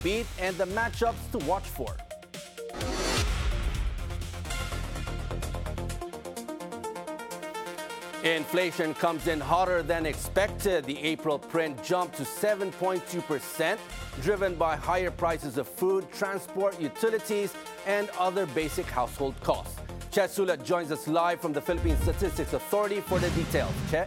beat and the matchups to watch for. Inflation comes in hotter than expected. The April print jumped to 7.2%, driven by higher prices of food, transport, utilities, and other basic household costs. Che Sulet joins us live from the Philippine Statistics Authority for the details. Che?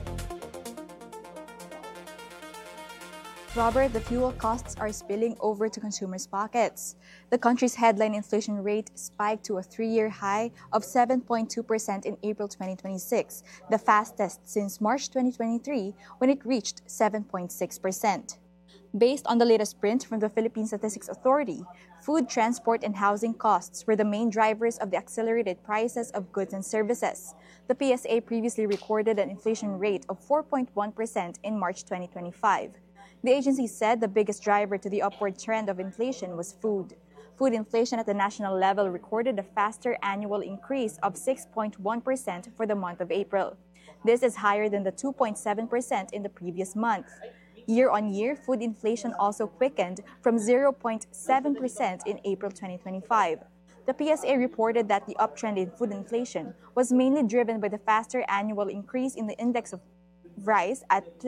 Robert, the fuel costs are spilling over to consumers' pockets. The country's headline inflation rate spiked to a three-year high of 7.2% in April 2026, the fastest since March 2023, when it reached 7.6%. Based on the latest print from the Philippine Statistics Authority, food, transport, and housing costs were the main drivers of the accelerated prices of goods and services. The PSA previously recorded an inflation rate of 4.1% in March 2025. The agency said the biggest driver to the upward trend of inflation was food. Food inflation at the national level recorded a faster annual increase of 6.1% for the month of April. This is higher than the 2.7% in the previous month. Year-on-year, food inflation also quickened from 0.7% in April 2025. The PSA reported that the uptrend in food inflation was mainly driven by the faster annual increase in the index of rice at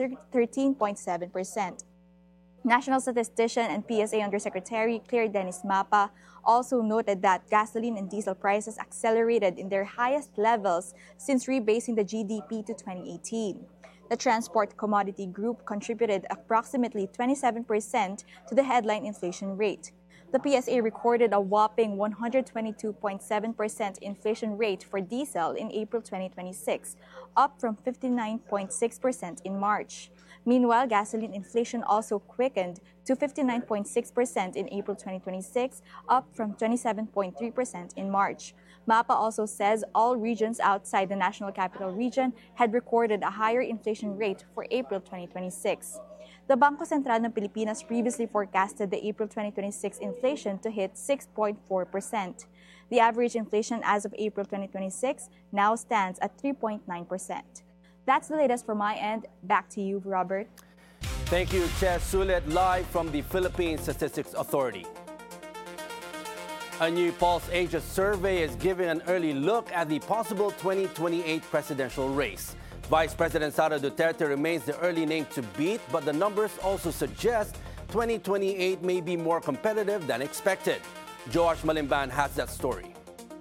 13.7%. National Statistician and PSA Undersecretary Claire Dennis Mapa also noted that gasoline and diesel prices accelerated in their highest levels since rebasing the GDP to 2018. The transport commodity group contributed approximately 27% to the headline inflation rate. The PSA recorded a whopping 122.7% inflation rate for diesel in April 2026, up from 59.6% in March. Meanwhile, gasoline inflation also quickened to 59.6% in April 2026, up from 27.3% in March. MAPA also says all regions outside the National Capital Region had recorded a higher inflation rate for April 2026. The Bangko Sentral ng Pilipinas previously forecasted the April 2026 inflation to hit 6.4%. The average inflation as of April 2026 now stands at 3.9%. That's the latest from my end. Back to you, Robert. Thank you, Che Sulet, live from the Philippine Statistics Authority. A new Pulse Asia survey is giving an early look at the possible 2028 presidential race. Vice President Sara Duterte remains the early name to beat, but the numbers also suggest 2028 may be more competitive than expected. Joash Malimban has that story.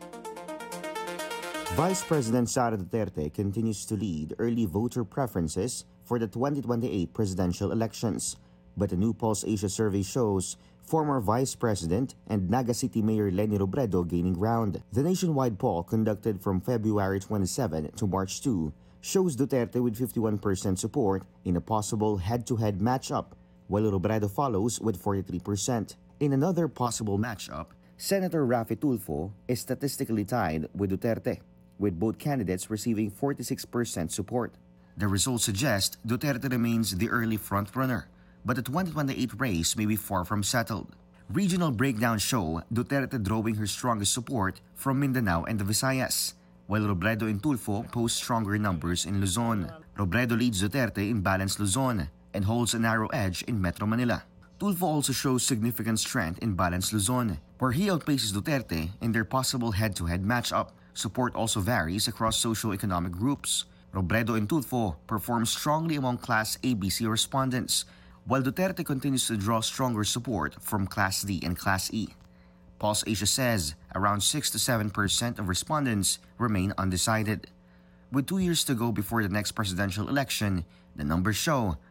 Vice President Sara Duterte continues to lead early voter preferences for the 2028 presidential elections. But a new Pulse Asia survey shows former Vice President and Naga City Mayor Leni Robredo gaining ground. The nationwide poll conducted from February 27 to March 2 shows Duterte with 51% support in a possible head-to-head matchup, while Robredo follows with 43%. In another possible matchup, Senator Raffy Tulfo is statistically tied with Duterte, with both candidates receiving 46% support. The results suggest Duterte remains the early frontrunner, but the 2028 race may be far from settled. Regional breakdowns show Duterte drawing her strongest support from Mindanao and the Visayas, while Robredo and Tulfo post stronger numbers in Luzon. Robredo leads Duterte in balanced Luzon and holds a narrow edge in Metro Manila. Tulfo also shows significant strength in balanced Luzon, where he outpaces Duterte in their possible head-to-head matchup. Support also varies across socio-economic groups. Robredo and Tulfo perform strongly among Class ABC respondents, while Duterte continues to draw stronger support from Class D and Class E. Pulse Asia says around 6 to 7% of respondents remain undecided. With 2 years to go before the next presidential election, the numbers show